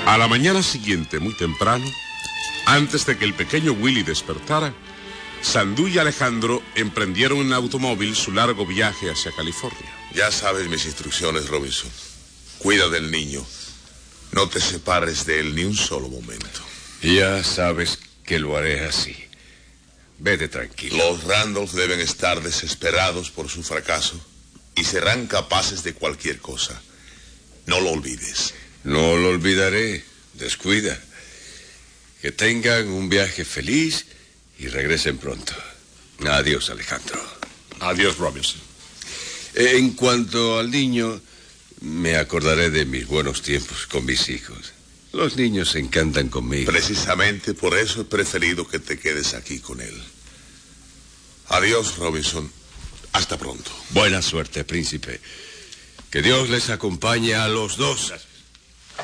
A la mañana siguiente, muy temprano, antes de que el pequeño Willy despertara, Sandú y Alejandro emprendieron en automóvil su largo viaje hacia California. Ya sabes mis instrucciones, Robinson. Cuida del niño. No te separes de él ni un solo momento. Ya sabes que lo haré así. Vete tranquilo. Los Randolph deben estar desesperados por su fracaso y serán capaces de cualquier cosa. No lo olvides. No lo olvidaré. Descuida. Que tengan un viaje feliz y regresen pronto. Adiós, Alejandro. Adiós, Robinson. En cuanto al niño, me acordaré de mis buenos tiempos con mis hijos. Los niños se encantan conmigo. Precisamente por eso he preferido que te quedes aquí con él. Adiós, Robinson. Hasta pronto. Buena suerte, príncipe. Que Dios les acompañe a los dos.